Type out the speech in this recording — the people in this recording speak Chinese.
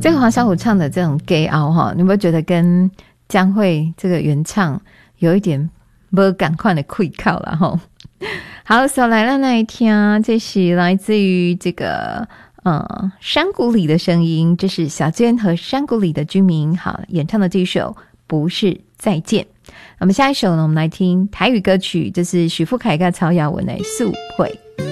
这个黄小琥唱的这种 gay 凹哈，你有没有觉得跟江蕙这个原唱有一点没赶快的愧靠了哈？好，所来了那一天，这是来自于这个山谷里的声音，这是小娟和山谷里的居民好演唱的这一首不是再见。那么下一首呢，我们来听台语歌曲，这是许富凯跟曹雅文的素会。